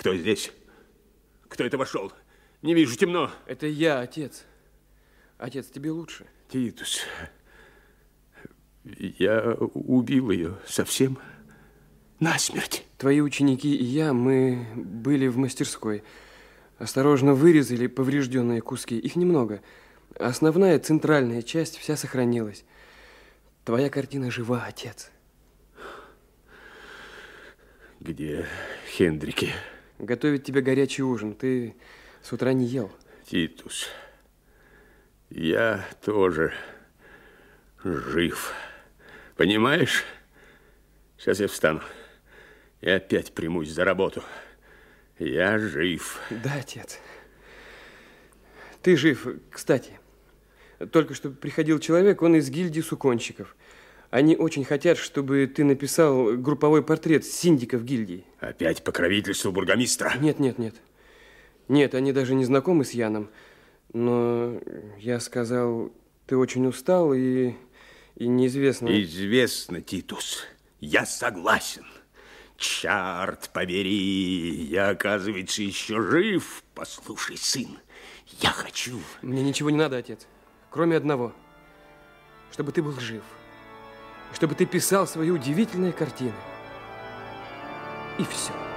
Кто здесь? Кто это вошел? Не вижу, темно. Это я, отец. Отец, тебе лучше? Титус, я убил ее совсем насмерть. Твои ученики и я, мы были в мастерской. Осторожно вырезали поврежденные куски. Их немного. Основная центральная часть вся сохранилась. Твоя картина жива, отец. Где Хендрики? Готовит тебе горячий ужин. Ты с утра не ел. Титус, я тоже жив. Понимаешь? Сейчас я встану и опять примусь за работу. Я жив. Да, отец. Ты жив. Кстати, только что приходил человек, он из гильдии суконщиков. Они очень хотят, чтобы ты написал групповой портрет синдиков гильдии. Опять покровительство бургомистра? Нет, нет, нет. Нет, они даже не знакомы с Яном. Но я сказал, ты очень устал и неизвестно... Известно, Титус. Я согласен. Черт побери, я, оказывается, еще жив. Послушай, сын, я хочу... Мне ничего не надо, отец, кроме одного. Чтобы ты был жив. И чтобы ты писал свои удивительные картины. И все.